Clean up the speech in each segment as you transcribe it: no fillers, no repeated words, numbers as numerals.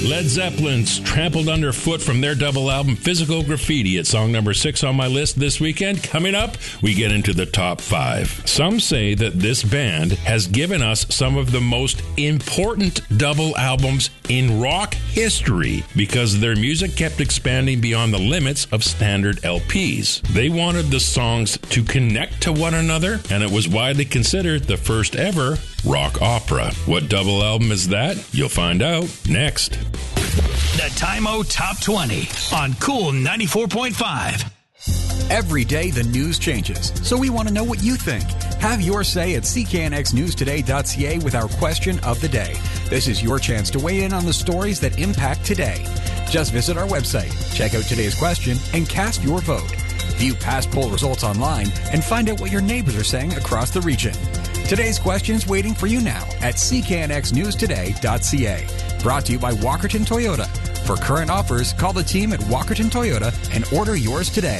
Led Zeppelin's Trampled Underfoot from their double album Physical Graffiti at song number 6 on my list this weekend. Coming up, we get into the top 5. Some say that this band has given us some of the most important double albums in rock history because their music kept expanding beyond the limits of standard LPs. They wanted the songs to connect to one another, and it was widely considered the first ever rock opera. What double album is that? You'll find out next. The Time-O Top 20 on Cool 94.5. Every day the news changes, so we want to know what you think. Have your say at cknxnewstoday.ca with our question of the day. This is your chance to weigh in on the stories that impact today. Just visit our website, check out today's question, and cast your vote. View past poll results online and find out what your neighbors are saying across the region. Today's question's waiting for you now at cknxnewstoday.ca. Brought to you by Walkerton Toyota. For current offers, call the team at Walkerton Toyota and order yours today.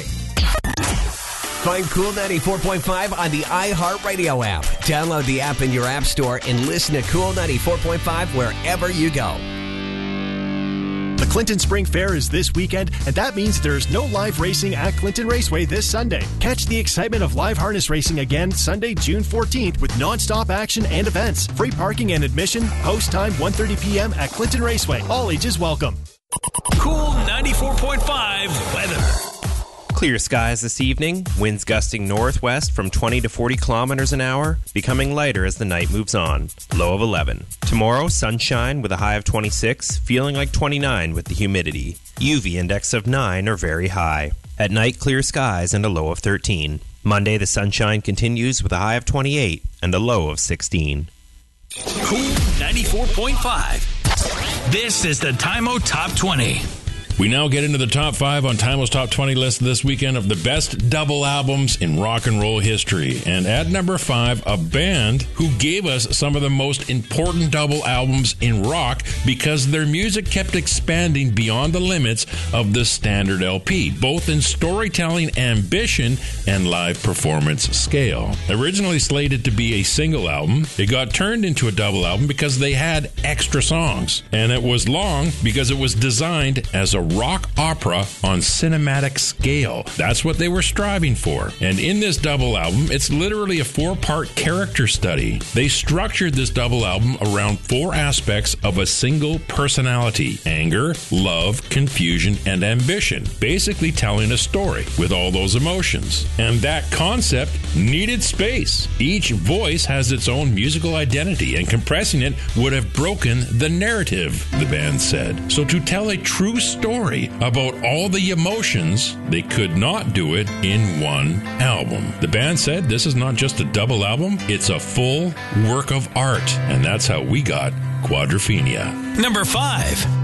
Find Cool 94.5 on the iHeartRadio app. Download the app in your app store and listen to Cool 94.5 wherever you go. The Clinton Spring Fair is this weekend, and that means there's no live racing at Clinton Raceway this Sunday. Catch the excitement of live harness racing again Sunday, June 14th with non-stop action and events. Free parking and admission. Post time 1:30 p.m. at Clinton Raceway. All ages welcome. Cool 94.5 weather. Clear skies this evening, winds gusting northwest from 20 to 40 kilometers an hour, becoming lighter as the night moves on. Low of 11. Tomorrow, sunshine with a high of 26, feeling like 29 with the humidity. UV index of 9 or very high. At night, clear skies and a low of 13. Monday, the sunshine continues with a high of 28 and a low of 16. Cool 94.5. This is the Time-O Top 20. We now get into the top 5 on Time-O's Top 20 list this weekend of the best double albums in rock and roll history. And at number 5, a band who gave us some of the most important double albums in rock because their music kept expanding beyond the limits of the standard LP, both in storytelling ambition and live performance scale. Originally slated to be a single album, it got turned into a double album because they had extra songs. And it was long because it was designed as a rock opera on cinematic scale. That's what they were striving for. And in this double album, it's literally a 4-part character study. They structured this double album around 4 aspects of a single personality: anger, love, confusion, and ambition. Basically telling a story with all those emotions. And that concept needed space. Each voice has its own musical identity, and compressing it would have broken the narrative, the band said. So to tell a true story about all the emotions, they could not do it in one album. The band said this is not just a double album, it's a full work of art. And that's how we got Quadrophenia. Number 5.